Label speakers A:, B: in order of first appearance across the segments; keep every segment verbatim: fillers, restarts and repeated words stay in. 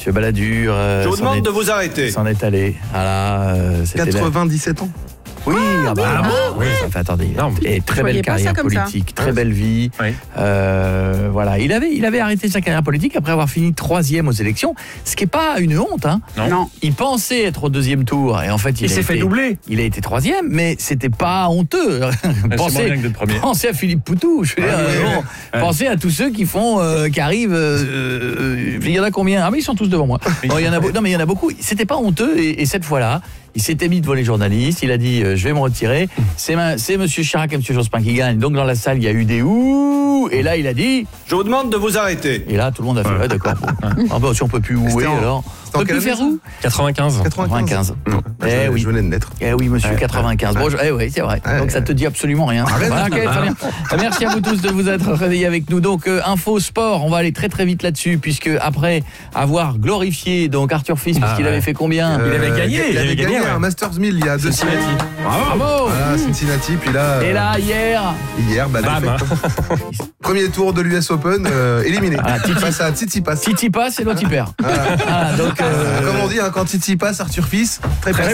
A: Monsieur Balladur. Euh,
B: Je vous demande
A: est,
B: de vous arrêter.
A: S'en est allé. Voilà, euh,
C: quatre-vingt-dix-sept ans.
A: Oui, ah bah,
D: ah bon,
A: oui. Enfin, attendez,
D: non,
A: et très belle carrière politique, très belle vie.
D: Oui.
A: Euh, voilà, il avait, il avait arrêté sa carrière politique après avoir fini troisième aux élections, ce qui est pas une honte. Hein.
D: Non.
E: Non.
A: Il pensait être au deuxième tour et en fait il,
D: Il
A: a
D: s'est
A: été,
D: fait doubler.
A: Il a été troisième, mais c'était pas honteux. pensez, pensez à Philippe Poutou. Je veux dire,
D: Ah, oui,
A: euh, bon,
D: oui.
A: pensez à tous ceux qui font, euh, qui arrivent. Euh, euh, il y en a combien? Ah mais ils sont tous devant moi. Bon, il y en a, non mais il y en a beaucoup. C'était pas honteux et, et cette fois-là. Il s'était mis devant les journalistes, il a dit euh, je vais me retirer. C'est ma, c'est monsieur Chirac et monsieur Jospin qui gagnent. Donc dans la salle, il y a eu des ouh et là il a dit
B: je vous demande de vous arrêter.
A: Et là tout le monde a fait ouais, ouais d'accord. Bon. Ah bah si on peut plus ouer
C: en,
A: alors. On peut plus faire où?
D: quatre-vingt-quinze.
A: quatre-vingt-quinze.
C: Non,
A: eh
C: je,
A: oui.
C: je venais de naître.
A: Eh oui monsieur, ouais, quatre-vingt-quinze. Bon, je, eh oui, c'est vrai.
C: Ouais,
A: donc ça te dit absolument rien. Voilà, okay, très bien. Merci à vous tous de vous être réveillés avec nous. Donc euh, info sport, on va aller très très vite là-dessus puisque après avoir glorifié donc Arthur Fils parce ah, qu'il ouais. avait fait combien
C: euh,
D: Il avait gagné,
C: il, il avait gagné, gagné ouais. un Masters mille il y a deux semaines.
A: Bravo.
C: Voilà, Cincinnati, puis là.
A: Et là hier.
C: Hier, bah,
D: Bam.
C: Premier tour de l'U S Open euh, éliminé. Ah, face à Tsitsipas.
A: Tsitsipas et l'autre il perd. Voilà. Ah, donc euh...
C: comme on dit, hein, quand Tsitsipas, Arthur Fils, très passe.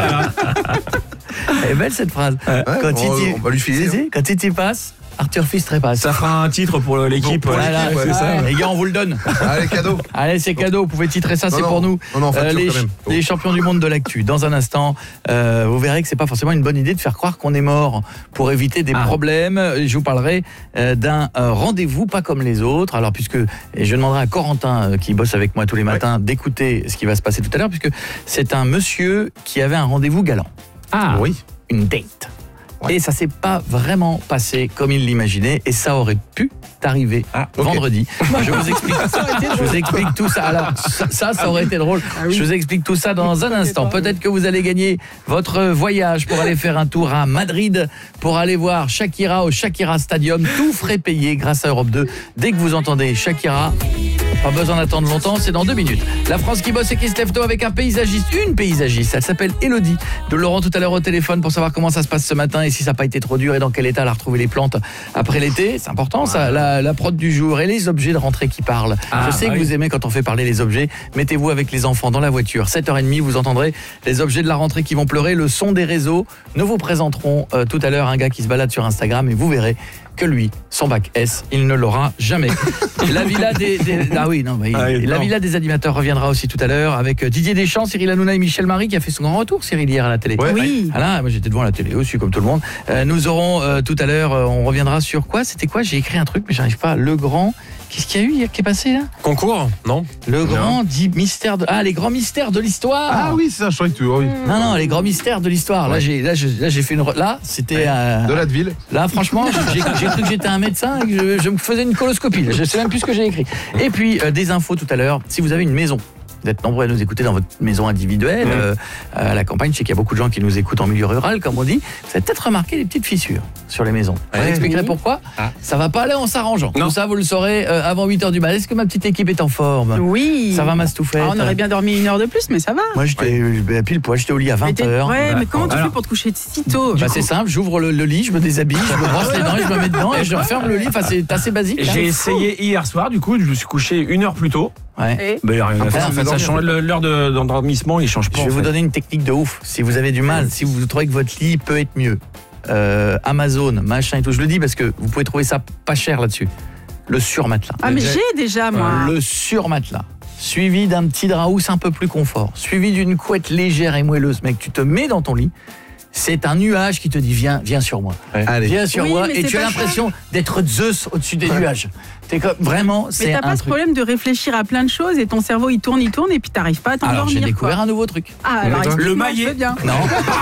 A: Elle est belle cette phrase. Ouais,
C: quand on, Titi... on va lui filer.
A: Hein. Quand Tsitsipas, Arthur Fils trépasse.
D: Ça fera un titre pour l'équipe.
A: Bon, voilà,
C: ouais,
A: c'est ça.
C: Ouais.
A: Les gars, on vous le donne.
C: Allez, cadeau.
A: Allez, c'est cadeau. Vous pouvez titrer ça, non, c'est
C: non,
A: pour nous.
C: Non, non,
A: euh, les,
C: oh.
A: les champions du monde de l'actu. Dans un instant, euh, vous verrez que c'est pas forcément une bonne idée de faire croire qu'on est mort pour éviter des ah. problèmes. Je vous parlerai euh, d'un euh, rendez-vous pas comme les autres. Alors, puisque et je demanderai à Corentin, euh, qui bosse avec moi tous les matins, ouais. d'écouter ce qui va se passer tout à l'heure, puisque c'est un monsieur qui avait un rendez-vous galant.
C: Ah oui.
A: Une date. Ouais. Et ça s'est pas vraiment passé comme il l'imaginait et ça aurait pu t'arriver ah, okay. vendredi. Je vous explique, je vous explique tout ça. Alors ça, ça, ça aurait été drôle. Ah, oui. Je vous explique tout ça dans un instant. Peut-être que vous allez gagner votre voyage pour aller faire un tour à Madrid pour aller voir Shakira au Shakira Stadium. Tout frais payé grâce à Europe deux. Dès que vous entendez Shakira, pas besoin d'attendre longtemps, c'est dans deux minutes. La France qui bosse et qui se lève tôt avec un paysagiste, une paysagiste. Elle s'appelle Elodie. De Laurent tout à l'heure au téléphone pour savoir comment ça se passe ce matin et si ça n'a pas été trop dur et dans quel état elle a retrouvé les plantes après l'été. C'est important ça, la, la prod du jour et les objets de rentrée qui parlent. Ah, Je sais bah que oui. vous aimez quand on fait parler les objets. Mettez-vous avec les enfants dans la voiture. sept heures trente, vous entendrez les objets de la rentrée qui vont pleurer. Le son des réseaux. Nous vous présenterons euh, tout à l'heure un gars qui se balade sur Instagram et vous verrez que lui, son bac S, il ne l'aura jamais. La villa des, des ah oui non, bah, il, ah, la non. villa des animateurs reviendra aussi tout à l'heure avec Didier Deschamps, Cyril Hanouna et Michel Marie qui a fait son grand retour, Cyril, hier à la télé.
C: Ouais.
E: Oui.
A: Voilà, moi j'étais devant la télé aussi comme tout le monde. Euh, nous aurons euh, tout à l'heure, euh, on reviendra sur quoi? C'était quoi? J'ai écrit un truc mais j'arrive pas. Le grand. Qu'est-ce qu'il y a eu hier qui est passé là?
D: Concours? Non.
A: Le grand dit mystère de ah les grands mystères de l'histoire.
C: Ah oui, c'est ça, je croyais que tu oui.
A: Non non, les grands mystères de l'histoire. Ouais. Là j'ai là j'ai là j'ai fait une là, c'était euh...
C: de Latteville.
A: Là franchement, j'ai, j'ai cru que j'étais un médecin et que je, je me faisais une coloscopie. Je sais même plus ce que j'ai écrit. Et puis euh, des infos tout à l'heure, si vous avez une maison. Vous êtes nombreux à nous écouter dans votre maison individuelle, mmh. euh, à la campagne. Je sais qu'il y a beaucoup de gens qui nous écoutent en milieu rural, comme on dit. Vous avez peut-être remarqué des petites fissures sur les maisons. Je vous
D: ouais.
A: expliquerai pourquoi. Ah. Ça va pas aller en s'arrangeant. Tout ça, vous le saurez euh, avant huit heures du matin. Est-ce que ma petite équipe est en forme?
E: Oui.
A: Ça va, Mastoufette?
E: Ah, on aurait bien dormi une heure de plus, mais ça va.
A: Moi, j'étais ouais. pile poil. J'étais au lit à vingt heures.
E: Ouais, mais comment tu Alors, fais pour te coucher si tôt?
A: Bah, c'est simple. J'ouvre le, le lit, je me déshabille, je me brosse les dents, et je me mets dedans et je referme le lit. Enfin, c'est assez basique.
D: J'ai hein. essayé hier soir. Du coup, je me suis couché une heure plus tôt.
A: Ouais.
D: Mais rien à faire. En fait, ça change l'heure de, d'endormissement, il change pas.
A: Je vais
D: en
A: vous
D: fait.
A: donner une technique de ouf. Si vous avez du mal, si vous trouvez que votre lit peut être mieux, euh, Amazon, machin et tout. Je le dis parce que vous pouvez trouver ça pas cher là-dessus. Le surmatelas.
E: Ah mais j'ai déjà moi.
A: Le surmatelas. Suivi d'un petit drap housse un peu plus confort. Suivi d'une couette légère et moelleuse. Mec, tu te mets dans ton lit. C'est un nuage qui te dit viens, viens sur moi. Ouais. Allez. Viens sur oui, moi et tu as l'impression ça. d'être Zeus au-dessus des ouais. nuages. T'es comme, vraiment, c'est
E: mais t'as
A: un
E: pas ce
A: truc.
E: problème de réfléchir à plein de choses et ton cerveau il tourne, il tourne et puis t'arrives pas à t'endormir.
A: Alors j'ai découvert
E: quoi.
A: un nouveau truc.
E: Ah alors
D: le maillet.
E: Bien.
A: Non.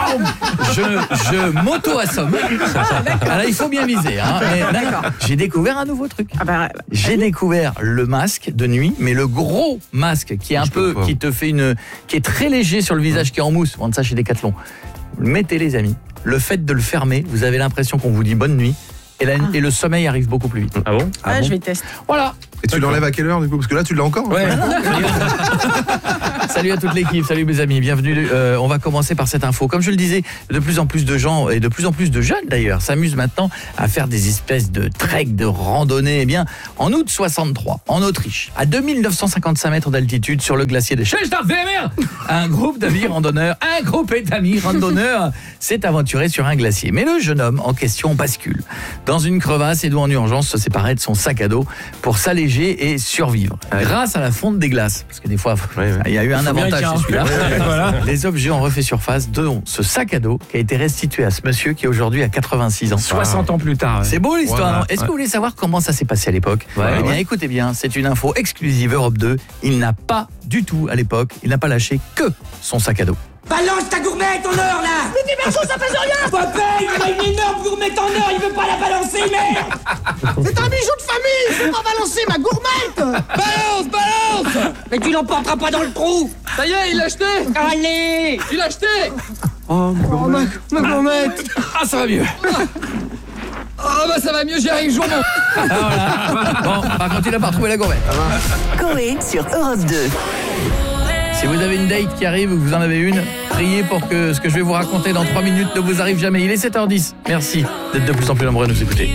A: je je m'auto-assomme. Ah, alors il faut bien viser. Hein. Mais, j'ai découvert un nouveau truc. Ah, bah, bah, j'ai allez. découvert le masque de nuit, mais le gros masque qui est un je peu, qui te fait une, qui est très léger sur le visage, qui est en mousse. On vend ça chez Decathlon. Mettez les amis. Le fait de le fermer, vous avez l'impression qu'on vous dit bonne nuit et, la, ah. et le sommeil arrive beaucoup plus vite.
D: Ah bon?
E: Ah, ah bon je vais tester.
A: Voilà.
C: Et tu l'enlèves à quelle heure du coup? Parce que là tu l'as encore.
D: Ouais.
A: Ça Salut à toute l'équipe, salut mes amis, bienvenue. Euh, on va commencer par cette info. Comme je le disais, de plus en plus de gens et de plus en plus de jeunes d'ailleurs s'amusent maintenant à faire des espèces de trek, de randonnées. Eh bien, en août soixante-trois, en Autriche, à deux mille neuf cent cinquante-cinq mètres d'altitude sur le glacier de Schneestaffelmeer, un groupe d'amis randonneurs, un groupe d'amis randonneurs s'est aventuré sur un glacier. Mais le jeune homme en question bascule dans une crevasse et doit en urgence se séparer de son sac à dos pour s'alléger et survivre. Ouais. Grâce à la fonte des glaces, parce que des fois, ouais, ouais. il y a eu un avantage chez celui-là. Ouais, voilà. Les objets ont refait surface, dont ce sac à dos qui a été restitué à ce monsieur qui aujourd'hui a quatre-vingt-six ans.
D: soixante ans plus tard. Ouais.
A: C'est beau l'histoire. Ouais, Est-ce ouais. que vous voulez savoir comment ça s'est passé à l'époque? ouais, Eh bien, ouais. écoutez bien, c'est une info exclusive Europe deux. Il n'a pas du tout, à l'époque, il n'a pas lâché que son sac à dos.
B: Balance ta gourmette en or là!
F: Mais dis Merco, ça pèse rien!
B: Papa, il a une énorme gourmette en or, il veut pas la balancer, merde!
F: C'est un bijou de famille, je veux pas balancer ma gourmette!
B: Balance, balance! Mais tu l'emporteras pas dans le trou!
G: Ça y est, il l'a acheté!
B: Allez!
G: Il l'a acheté!
F: Oh, oh ma, ma gourmette!
A: Ah, ça va mieux!
G: Ah bah ça va mieux, j'y arrive, jour bon!
A: Ah, voilà. Bon, par contre, il n'a pas retrouvé la gourmette.
H: Coé sur Europe deux.
A: Si vous avez une date qui arrive ou que vous en avez une, priez pour que ce que je vais vous raconter dans trois minutes ne vous arrive jamais. Il est sept heures dix. Merci d'être de plus en plus nombreux à nous écouter.